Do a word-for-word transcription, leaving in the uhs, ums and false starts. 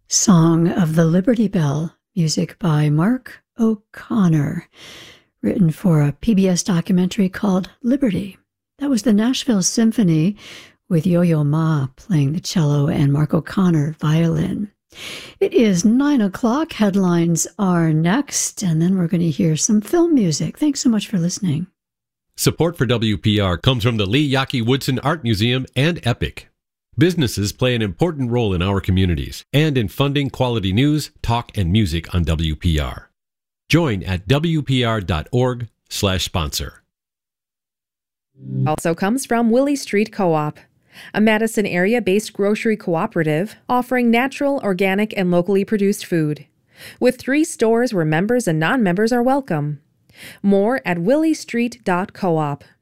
Song of the Liberty Bell, music by Mark O'Connor, written for a P B S documentary called Liberty. That was the Nashville Symphony with Yo-Yo Ma playing the cello and Mark O'Connor violin. It is nine o'clock. Headlines are next, and then we're going to hear some film music. Thanks so much for listening. Support for W P R comes from the Lee Yaki Woodson Art Museum and Epic. Businesses play an important role in our communities and in funding quality news, talk, and music on W P R. Join at W P R dot org slash sponsor. Also comes from Willie Street Co-op, a Madison area-based grocery cooperative offering natural, organic, and locally produced food, with three stores where members and non-members are welcome. More at willie street dot coop.